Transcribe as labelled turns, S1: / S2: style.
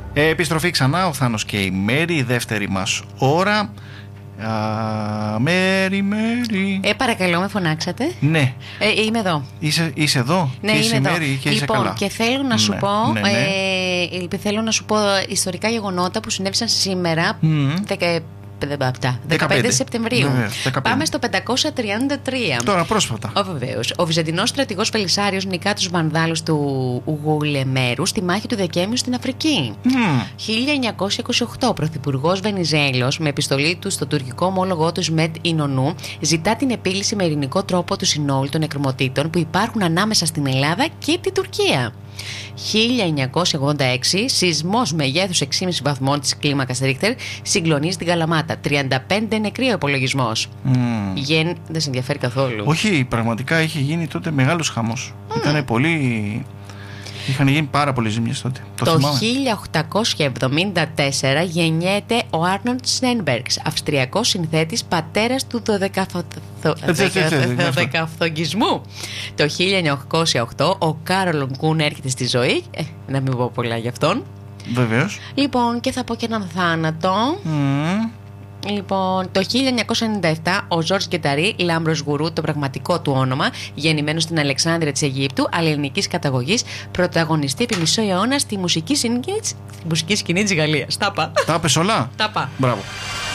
S1: Επιστροφή ξανά, ο Θάνος και η Μέρη, η δεύτερη μας ώρα. Μέρη.
S2: Παρακαλώ, με φωνάξατε.
S1: Ναι.
S2: Είμαι εδώ.
S1: Είσαι εδώ?
S2: Ναι,
S1: και είσαι
S2: είμαι
S1: Μέρη,
S2: εδώ.
S1: και είσαι καλά.
S2: Και θέλω να σου πω, θέλω να σου πω ιστορικά γεγονότα που συνέβησαν σήμερα, 15 Σεπτεμβρίου.
S1: Βεβαίως, 15.
S2: Πάμε στο 533.
S1: Τώρα πρόσφατα.
S2: Βεβαίως. Ο Βυζαντινός στρατηγός Βελισσάριος νικά τους Βανδάλους του Γουλεμέρου στη μάχη του Δεκέμβριου στην Αφρική. 1928. Ο πρωθυπουργός Βενιζέλος, με επιστολή του στο τουρκικό ομόλογό του Σμετ Ινονού, ζητά την επίλυση με ειρηνικό τρόπο του συνόλου των εκκρεμωτήτων που υπάρχουν ανάμεσα στην Ελλάδα και την Τουρκία. 1986, σεισμός μεγέθους 6,5 βαθμών της κλίμακας Ρίχτερ συγκλονίζει την Καλαμάτα. 35 νεκροί ο υπολογισμός. Δεν σε ενδιαφέρει καθόλου?
S1: Όχι, πραγματικά είχε γίνει τότε μεγάλος χαμός. Ήταν πολύ... Είχαν γίνει πάρα πολλές ζημιές τότε.
S2: Το 1874 γεννιέται ο Άρνολντ Σνέινμπεργκς, αυστριακός συνθέτης, πατέρας του δωδεκαφθογισμού. Το 1908 ο Κάρολον Κούν έρχεται στη ζωή. Να μην πω πολλά γι' αυτόν.
S1: Βεβαίως.
S2: Λοιπόν, και θα πω και έναν θάνατο. Λοιπόν, το 1997 ο Ζορζ Γκεταρί, Λάμπρος Γουρού, το πραγματικό του όνομα, γεννημένος στην Αλεξάνδρεια της Αιγύπτου, αλλά ελληνικής καταγωγής, πρωταγωνιστεί επί μισό αιώνα στη μουσική σκηνή της Γαλλίας. Τα είπες
S1: όλα?
S2: Τα είπα.
S1: Μπράβο.